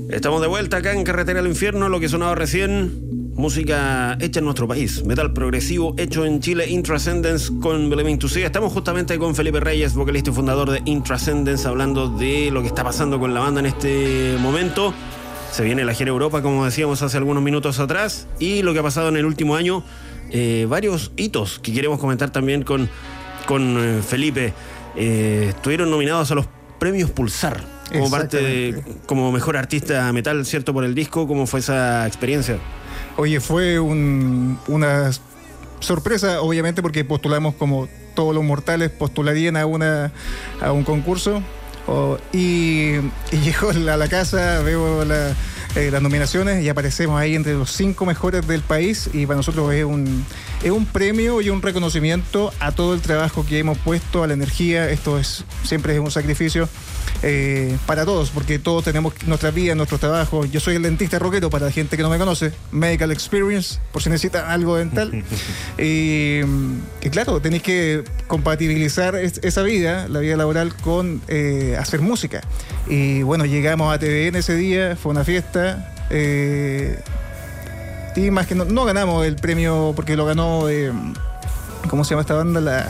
Estamos de vuelta acá en Carretera al Infierno. Lo que sonaba recién, música hecha en nuestro país, metal progresivo hecho en Chile, Intrascendence con Believing to See. Estamos justamente con Felipe Reyes, vocalista y fundador de Intrascendence, hablando de lo que está pasando con la banda en este momento. Se viene la gira Europa, como decíamos hace algunos minutos atrás, y lo que ha pasado en el último año, varios hitos que queremos comentar también con Felipe. Estuvieron nominados a los premios Pulsar como parte de, como mejor artista metal, ¿cierto? Por el disco. ¿Cómo fue esa experiencia? Oye, fue una sorpresa, obviamente, porque postulamos como todos los mortales postularían a un concurso. Y llegó a la casa, veo las nominaciones y aparecemos ahí entre los 5 mejores del país, y para nosotros es un premio y un reconocimiento a todo el trabajo que hemos puesto, a la energía. Esto siempre es un sacrificio para todos, porque todos tenemos nuestras vidas, nuestros trabajos. Yo soy el dentista rockero, para la gente que no me conoce, Medical Experience, por si necesitan algo dental. y claro, tenéis que compatibilizar esa vida, la vida laboral, con hacer música. Y bueno, llegamos a TVN ese día, fue una fiesta, y más que no ganamos el premio, porque lo ganó, ¿cómo se llama esta banda?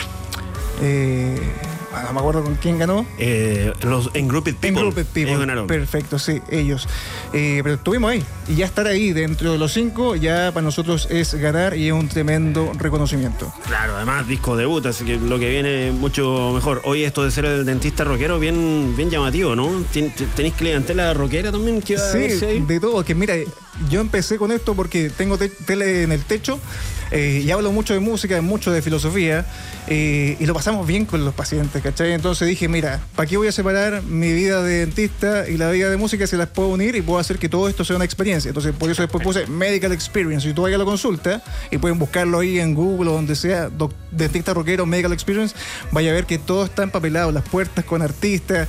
No me acuerdo con quién ganó. Los Engrouped People. Engrouped People. Ellos ganaron. Perfecto, sí, ellos. Pero estuvimos ahí. Y ya estar ahí dentro de los 5, ya para nosotros es ganar, y es un tremendo reconocimiento. Claro, además disco debut, así que lo que viene mucho mejor. Hoy esto de ser el dentista rockero, bien llamativo, ¿no? ¿Tenéis clientela rockera también? ¿Qué va a verse ahí? De todo. Que mira, yo empecé con esto porque tengo tele en el techo. Y hablo mucho de música, mucho de filosofía, y lo pasamos bien con los pacientes, ¿cachai? Entonces dije, mira, ¿para qué voy a separar mi vida de dentista y la vida de música si las puedo unir y puedo hacer que todo esto sea una experiencia? Entonces por eso después puse Medical Experience. Si tú vayas a la consulta, y pueden buscarlo ahí en Google o donde sea, dentista rockero, Medical Experience, vaya a ver que todo está empapelado, las puertas con artistas,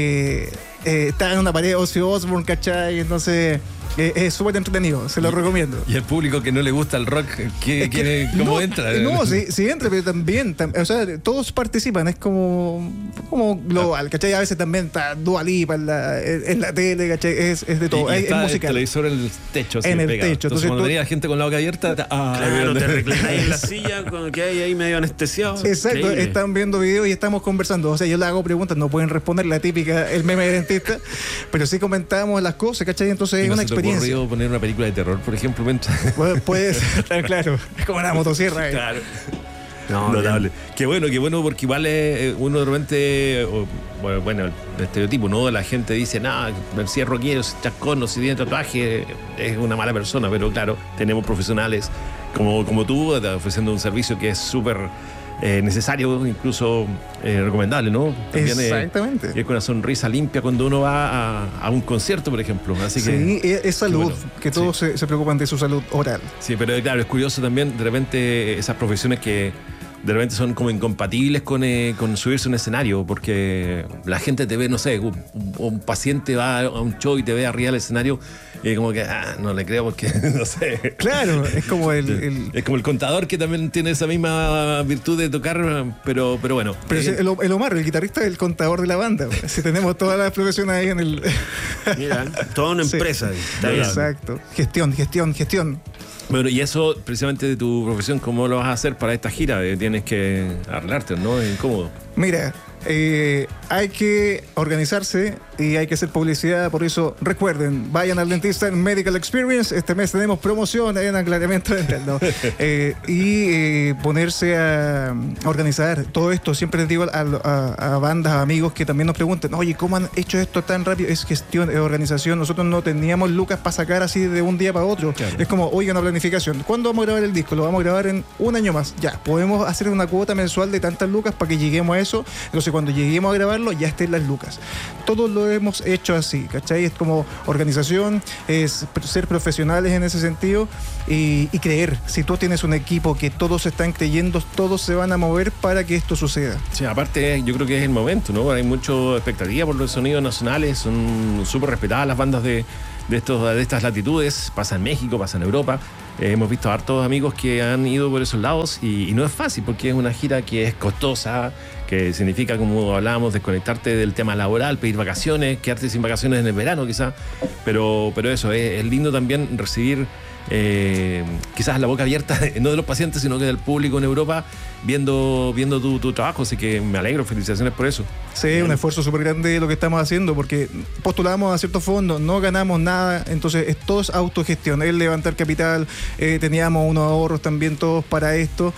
está en una pared Ozzy Osbourne, ¿cachai? Entonces es súper entretenido, se lo recomiendo. Y el público que no le gusta el rock, ¿cómo entra? No, sí entra, pero también, o sea, todos participan, es como global, ¿cachai? A veces también está Dua Lipa en la tele, ¿cachai? Es de todo, es musical. El televisor en el techo. En el techo. Entonces cuando venía gente con la boca abierta, claro, te reclináis en la silla, que hay ahí medio anestesiado. Exacto, increíble. Están viendo videos y estamos conversando. O sea, yo le hago preguntas, no pueden responder la típica, el meme de dentista, pero sí comentamos las cosas, ¿cachai? Entonces es una experiencia. ¿Te ocurrió poner una película de terror, por ejemplo? Puede ser, claro. Es como una motosierra. Claro. No, notable. Qué bueno, porque igual uno de repente, bueno, el estereotipo, ¿no? La gente dice, si es rockero, si es chascón, no, si tiene tatuaje, es una mala persona. Pero claro, tenemos profesionales como tú, ofreciendo un servicio que es súper necesario, incluso recomendable, ¿no? También, exactamente. Ir con una sonrisa limpia cuando uno va a un concierto, por ejemplo. Así sí, que es salud, bueno, que todos se preocupan de su salud oral. Sí, pero claro, es curioso también de repente esas profesiones que de repente son como incompatibles con subirse a un escenario, porque la gente te ve, no sé, un paciente va a un show y te ve arriba del escenario y como que no le creo porque no sé. Claro, es como es como el contador, que también tiene esa misma virtud de tocar, pero bueno. Pero el Omar, el guitarrista, es el contador de la banda. Si tenemos todas las profesiones ahí en el... Mira, toda una empresa. Sí. Está bien. Exacto. Gestión. Bueno, y eso precisamente de tu profesión, ¿cómo lo vas a hacer para esta gira? Tienes que arreglarte, ¿no? Es incómodo. Mira, hay que organizarse y hay que hacer publicidad. Por eso recuerden, vayan al dentista en Medical Experience. Este mes tenemos promoción en aclaramiento dental, ¿no? Y ponerse a organizar todo esto. Siempre les digo a bandas, a amigos que también nos preguntan, oye, ¿cómo han hecho esto tan rápido? Es gestión, es organización. Nosotros no teníamos lucas para sacar así de un día para otro. Claro. Es como, oigan, una planificación. ¿Cuándo vamos a grabar el disco? Lo vamos a grabar en un año más. Ya, podemos hacer una cuota mensual de tantas lucas para que lleguemos a eso. Entonces, cuando lleguemos a grabarlo, ya estén las lucas. Todos lo hemos hecho así, ¿cachai? Es como organización, es ser profesionales en ese sentido y creer. Si tú tienes un equipo que todos están creyendo, todos se van a mover para que esto suceda. Sí, aparte yo creo que es el momento, ¿no? Hay mucha expectativa por los sonidos nacionales, son súper respetadas las bandas de estas latitudes, pasa en México, pasa en Europa. hemos visto a hartos amigos que han ido por esos lados y no es fácil porque es una gira que es costosa, que significa, como hablábamos, desconectarte del tema laboral, pedir vacaciones, quedarte sin vacaciones en el verano quizás, pero eso, es lindo también recibir quizás la boca abierta, no de los pacientes, sino que del público en Europa, viendo tu trabajo, así que me alegro, felicitaciones por eso. Sí, un esfuerzo súper grande lo que estamos haciendo, porque postulamos a ciertos fondos, no ganamos nada, entonces todo es autogestión, es levantar capital, teníamos unos ahorros también todos para esto,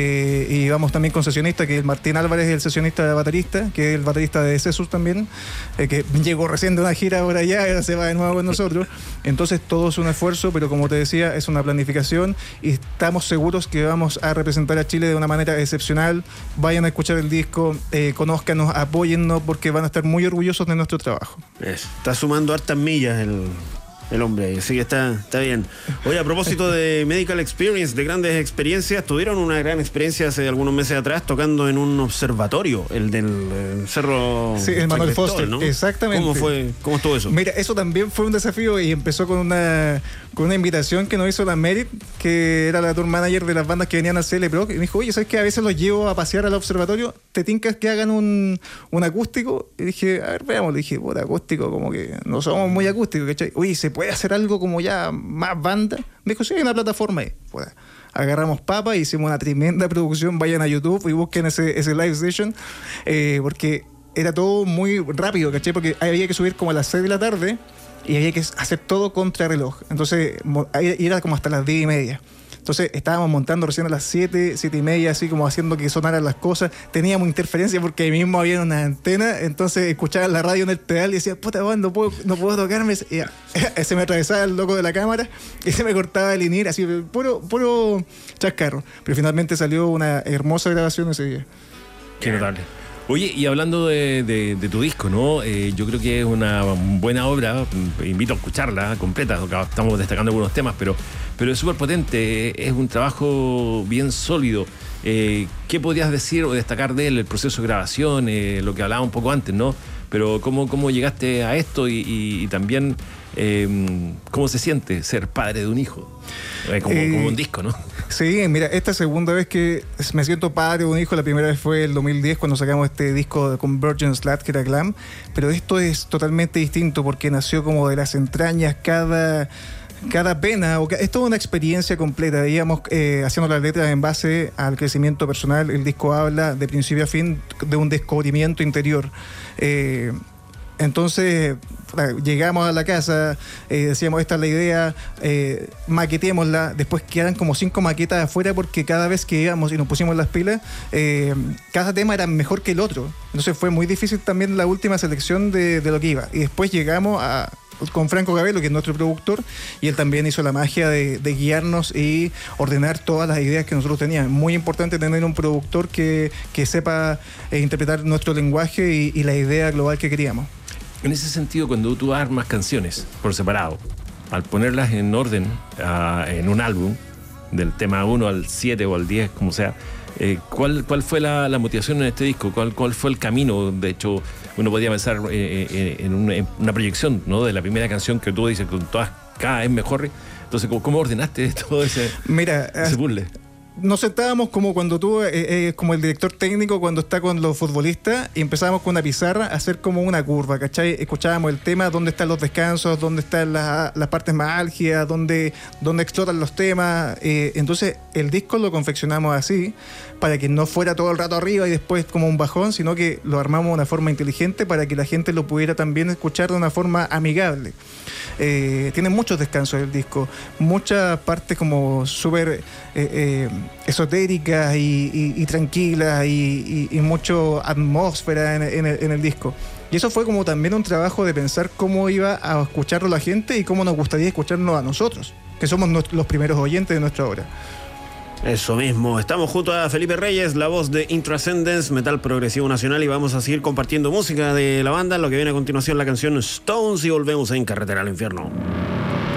y vamos también con sesionistas, que es Martín Álvarez, el sesionista de baterista, que es el baterista de Cesus también, que llegó recién de una gira ahora ya, ahora se va de nuevo con nosotros, entonces todo es un esfuerzo, pero como te decía, es una planificación y estamos seguros que vamos a representar a Chile de una manera excepcional. Vayan a escuchar el disco, conózcanos, apóyennos, porque van a estar muy orgullosos de nuestro trabajo. Está sumando hartas millas el hombre, así que está bien. Oye, a propósito de Medical Experience, de grandes experiencias, tuvieron una gran experiencia hace algunos meses atrás tocando en un observatorio, el del Cerro. Sí, el Manuel Foster, ¿no? Exactamente. ¿Cómo estuvo eso? Mira, eso también fue un desafío y empezó con una invitación que nos hizo la Merit, que era la tour manager de las bandas que venían a CL Pro, y me dijo, oye, ¿sabes qué? A veces los llevo a pasear al observatorio, ¿te tincas que hagan un acústico? Y dije, a ver, veamos. Le dije, puta, acústico, como que no somos muy acústicos, ¿cachai? Oye, ¿se puede hacer algo como ya más banda? Me dijo, sí, hay una plataforma ahí. Pues, agarramos papa y hicimos una tremenda producción. Vayan a YouTube y busquen ese live session, porque era todo muy rápido, ¿cachai? Porque había que subir como a las 6 de la tarde y había que hacer todo contra reloj. Entonces, era como hasta las 10:30. Entonces estábamos montando recién a las 7:30, así como haciendo que sonaran las cosas. Teníamos interferencia porque ahí mismo había una antena, entonces escuchaba la radio en el pedal y decía, puta, no puedo tocarme. Y se me atravesaba el loco de la cámara y se me cortaba el INIR, así, puro chascarro. Pero finalmente salió una hermosa grabación ese día. Qué notable. Oye, y hablando de tu disco, ¿no? Yo creo que es una buena obra, invito a escucharla completa, estamos destacando algunos temas, pero es súper potente, es un trabajo bien sólido. ¿Qué podrías decir o destacar de él, el proceso de grabación, lo que hablaba un poco antes, ¿no? Pero cómo llegaste a esto y también cómo se siente ser padre de un hijo, como un disco, ¿no? Sí, mira, esta segunda vez que me siento padre de un hijo, la primera vez fue el 2010 cuando sacamos este disco de Convergence Slat, que era glam, pero esto es totalmente distinto porque nació como de las entrañas, cada pena, es toda una experiencia completa. Íbamos haciendo las letras en base al crecimiento personal. El disco habla de principio a fin de un descubrimiento interior. Entonces llegamos a la casa, decíamos, esta es la idea, maquetémosla. Después quedaron como 5 maquetas afuera porque cada vez que íbamos y nos pusimos las pilas, cada tema era mejor que el otro. Entonces fue muy difícil también la última selección de lo que iba. Y después llegamos con Franco Gabelo, que es nuestro productor, y él también hizo la magia de guiarnos y ordenar todas las ideas que nosotros teníamos. Muy importante tener un productor que sepa interpretar nuestro lenguaje y la idea global que queríamos. En ese sentido, cuando tú armas canciones por separado, al ponerlas en orden en un álbum, del tema 1 al 7 o al 10, como sea, ¿cuál fue la motivación en este disco? ¿Cuál fue el camino? De hecho, uno podría pensar en una proyección, ¿no? De la primera canción que tú dices, con todas cada vez mejor. Entonces, ¿cómo ordenaste todo ese puzzle? Nos sentábamos como cuando tú, como el director técnico cuando está con los futbolistas, y empezábamos con una pizarra a hacer como una curva, ¿cachai? Escuchábamos el tema, dónde están los descansos, dónde están las partes más álgidas, dónde explotan los temas. Entonces el disco lo confeccionamos así, para que no fuera todo el rato arriba y después como un bajón, sino que lo armamos de una forma inteligente para que la gente lo pudiera también escuchar de una forma amigable. Tiene muchos descansos el disco, muchas partes como súper esotéricas y tranquilas y mucho atmósfera en el disco. Y eso fue como también un trabajo de pensar cómo iba a escucharlo la gente y cómo nos gustaría escucharnos a nosotros, que somos los primeros oyentes de nuestra obra. Eso mismo, estamos junto a Felipe Reyes, la voz de Intrascendence, metal progresivo nacional, y vamos a seguir compartiendo música de la banda. Lo que viene a continuación, la canción Stones, y volvemos en Carretera al Infierno.